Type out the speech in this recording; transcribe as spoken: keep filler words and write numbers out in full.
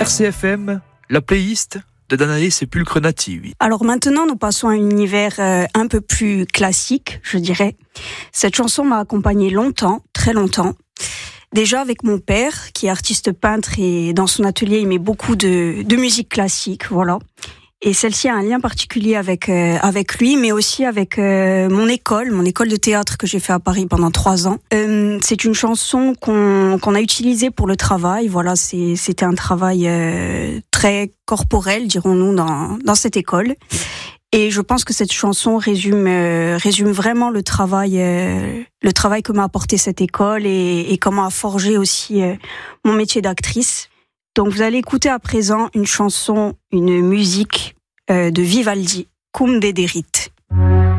R C F M, la playlist de Danae Sepulcre Nativi. Alors maintenant, nous passons à un univers euh, un peu plus classique, je dirais. Cette chanson m'a accompagnée longtemps, très longtemps. Déjà avec mon père, qui est artiste peintre et dans son atelier, il met beaucoup de, de musique classique, voilà. Et celle-ci a un lien particulier avec euh, avec lui, mais aussi avec euh, mon école, mon école de théâtre que j'ai fait à Paris pendant trois ans. Euh, c'est une chanson qu'on qu'on a utilisée pour le travail. Voilà, c'est c'était un travail euh, très corporel, dirons-nous, dans dans cette école. Et je pense que cette chanson résume euh, résume vraiment le travail euh, le travail que m'a apporté cette école et, et comment a forgé aussi euh, mon métier d'actrice. Donc vous allez écouter à présent une chanson, une musique euh, de Vivaldi, Cum Dederit.